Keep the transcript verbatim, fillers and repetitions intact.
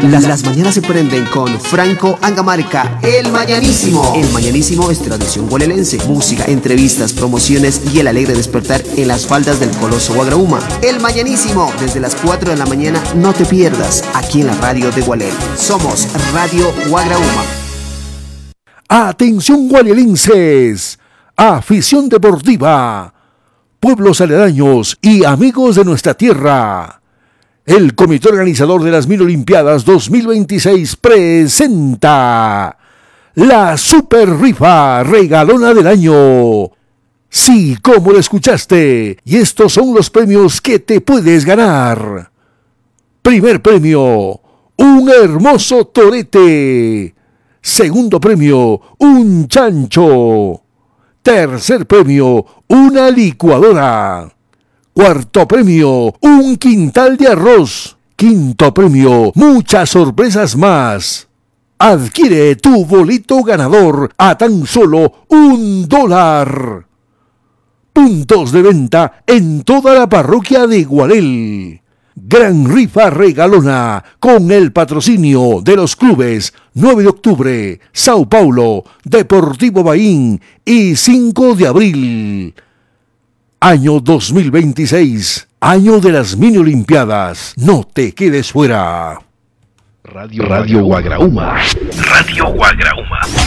Las, las mañanas se prenden con Franco Angamarca, El Mañanísimo. El Mañanísimo es tradición gualelense, música, entrevistas, promociones y el alegre despertar en las faldas del Coloso Guagrauma. El Mañanísimo, desde las cuatro de la mañana, no te pierdas, aquí en la radio de Gualel. Somos Radio Guagrauma. Atención gualelenses, afición deportiva, pueblos aledaños y amigos de nuestra tierra. El comité organizador de las Mini Olimpiadas dos mil veintiséis presenta la Super Rifa Regalona del Año. Sí, como lo escuchaste, y estos son los premios que te puedes ganar. Primer premio, un hermoso torete. Segundo premio, un chancho. Tercer premio, una licuadora. Cuarto premio, un quintal de arroz. Quinto premio, muchas sorpresas más. Adquiere tu bolito ganador a tan solo un dólar. Puntos de venta en toda la parroquia de Gualel. Gran rifa regalona con el patrocinio de los clubes nueve de octubre, Sao Paulo, Deportivo Baín y cinco de abril. Año dos mil veintiséis, año de las Mini Olimpiadas. No te quedes fuera. Radio Radio Guagrauma. Radio Guagrauma.